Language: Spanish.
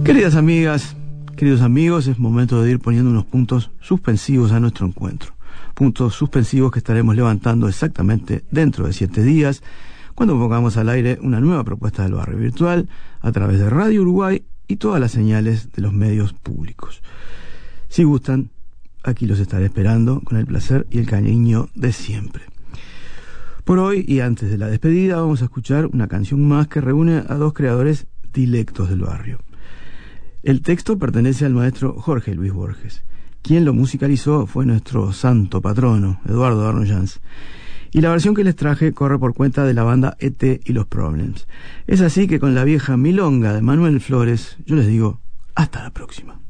Queridas amigas, queridos amigos, es momento de ir poniendo unos puntos suspensivos a nuestro encuentro. Puntos suspensivos que estaremos levantando exactamente dentro de 7 días, cuando pongamos al aire una nueva propuesta del barrio virtual a través de Radio Uruguay y todas las señales de los medios públicos. Si gustan, aquí los estaré esperando con el placer y el cariño de siempre. Por hoy, y antes de la despedida, vamos a escuchar una canción más que reúne a dos creadores dilectos del barrio. El texto pertenece al maestro Jorge Luis Borges. Quien lo musicalizó fue nuestro santo patrono, Eduardo Arnoyanz. Y la versión que les traje corre por cuenta de la banda E.T. y los Problems. Es así que con la vieja milonga de Manuel Flores, yo les digo, hasta la próxima.